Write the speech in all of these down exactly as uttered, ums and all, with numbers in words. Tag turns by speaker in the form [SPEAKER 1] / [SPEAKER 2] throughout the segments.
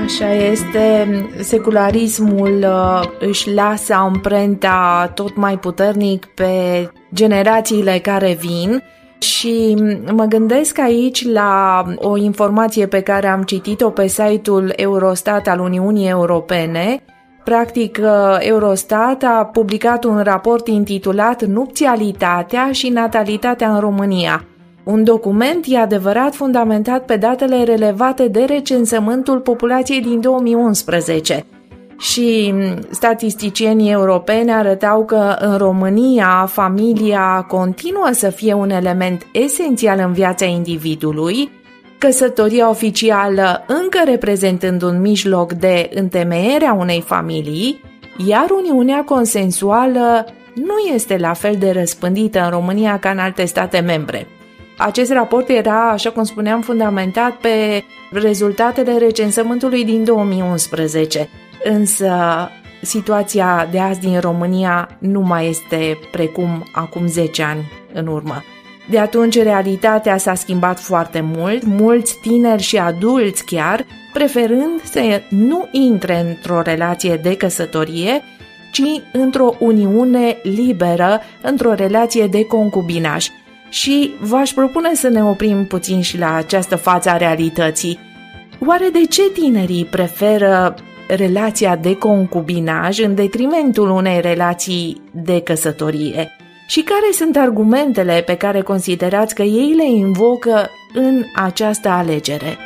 [SPEAKER 1] Așa este, secularismul își lasă amprenta tot mai puternic pe generațiile care vin și mă gândesc aici la o informație pe care am citit-o pe site-ul Eurostat al Uniunii Europene. Practic, Eurostat a publicat un raport intitulat Nupțialitatea și natalitatea în România. Un document, e adevărat, fundamentat pe datele relevate de recensământul populației din două mii unsprezece. Și statisticienii europeni arătau că în România familia continuă să fie un element esențial în viața individului, căsătoria oficială încă reprezentând un mijloc de întemeiere a unei familii, iar uniunea consensuală nu este la fel de răspândită în România ca în alte state membre. Acest raport era, așa cum spuneam, fundamentat pe rezultatele recensământului din două mii unsprezece, însă situația de azi din România nu mai este precum acum zece ani în urmă. De atunci realitatea s-a schimbat foarte mult, mulți tineri și adulți chiar, preferând să nu intre într-o relație de căsătorie, ci într-o uniune liberă, într-o relație de concubinaj. Și v-aș propune să ne oprim puțin și la această față a realității. Oare de ce tinerii preferă relația de concubinaj în detrimentul unei relații de căsătorie? Și care sunt argumentele pe care considerați că ei le invocă în această alegere?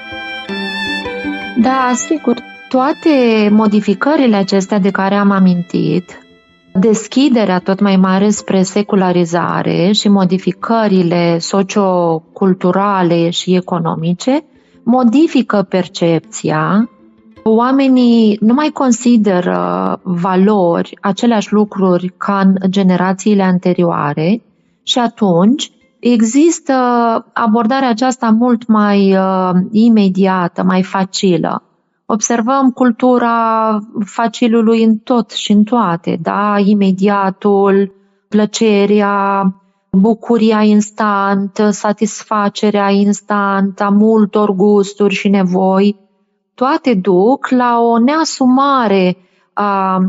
[SPEAKER 2] Da, sigur, toate modificările acestea de care am amintit, deschiderea tot mai mare spre secularizare și modificările socioculturale și economice modifică percepția. Oamenii nu mai consideră valori, aceleași lucruri ca în generațiile anterioare și atunci există abordarea aceasta mult mai uh, imediată, mai facilă. Observăm cultura facilului în tot și în toate, da? Imediatul, plăcerea, bucuria instant, satisfacerea instant, a multor gusturi și nevoi, toate duc la o neasumare a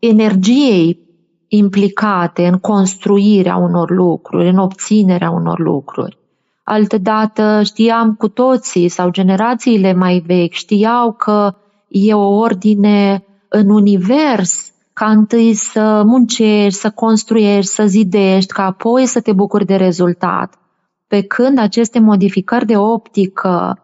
[SPEAKER 2] energiei implicate în construirea unor lucruri, în obținerea unor lucruri. Altădată știam cu toții sau generațiile mai vechi știau că e o ordine în univers ca întâi să muncești, să construiești, să zidești, ca apoi să te bucuri de rezultat. Pe când aceste modificări de optică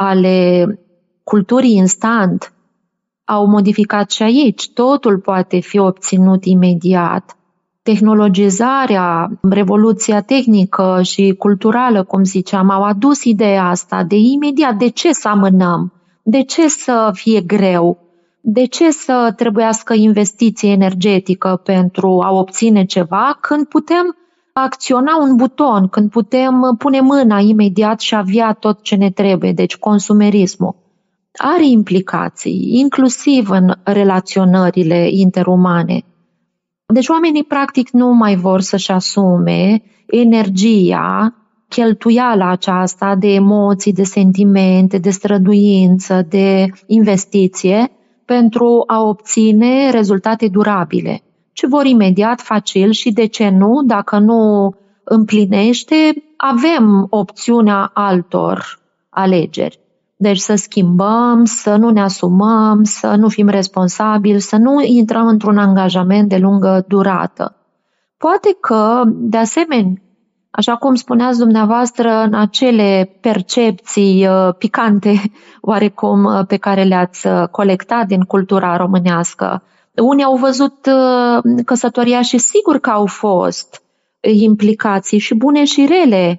[SPEAKER 2] ale culturii instant au modificat și aici, totul poate fi obținut imediat. Tehnologizarea, revoluția tehnică și culturală, cum ziceam, au adus ideea asta de imediat. De ce să amânăm? De ce să fie greu? De ce să trebuiască investiție energetică pentru a obține ceva când putem acționa un buton, când putem pune mâna imediat și avea tot ce ne trebuie, deci consumerismul? Are implicații, inclusiv în relaționările interumane. Deci oamenii practic nu mai vor să-și asume energia, cheltuiala aceasta de emoții, de sentimente, de străduință, de investiție pentru a obține rezultate durabile, ci vor imediat, facil și de ce nu, dacă nu împlinește, avem opțiunea altor alegeri. Deci să schimbăm, să nu ne asumăm, să nu fim responsabili, să nu intrăm într-un angajament de lungă durată. Poate că, de asemenea, așa cum spuneați dumneavoastră, în acele percepții picante oarecum pe care le-ați colectat din cultura românească, unii au văzut căsătoria și sigur că au fost implicații și bune și rele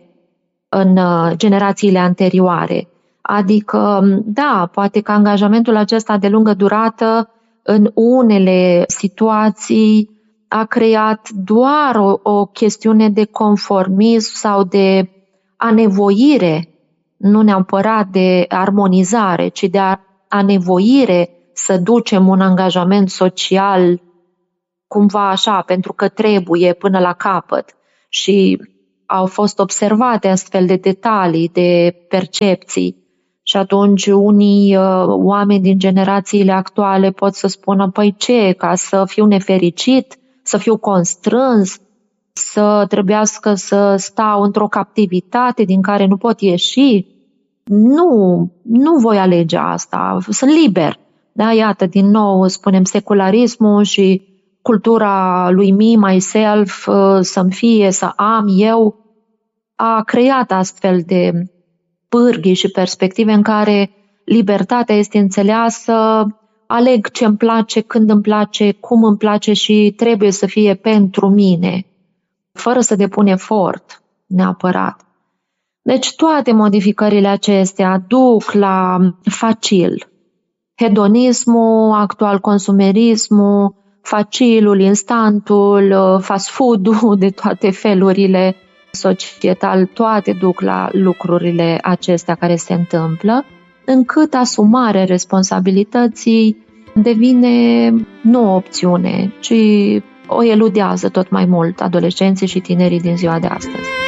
[SPEAKER 2] în generațiile anterioare. Adică, da, poate că angajamentul acesta de lungă durată în unele situații a creat doar o, o chestiune de conformism sau de anevoire, nu neapărat de armonizare, ci de anevoire să ducem un angajament social cumva așa, pentru că trebuie până la capăt. Și au fost observate astfel de detalii, de percepții. Și atunci unii uh, oameni din generațiile actuale pot să spună, păi ce, ca să fiu nefericit, să fiu constrâns, să trebuiască să stau într-o captivitate din care nu pot ieși? Nu, nu voi alege asta, sunt liber. Da, iată, din nou spunem secularismul și cultura lui me, myself, să-mi fie, să am eu, a creat astfel de pârghii și perspective în care libertatea este înțeleasă, aleg ce îmi place, când îmi place, cum îmi place și trebuie să fie pentru mine, fără să depun efort neapărat. Deci toate modificările acestea duc la facil. Hedonismul, actual consumerismul, facilul, instantul, fast food-ul de toate felurile societal, toate duc la lucrurile acestea care se întâmplă, încât asumarea responsabilității devine nu o opțiune, ci o eludează tot mai mult adolescenții și tinerii din ziua de astăzi.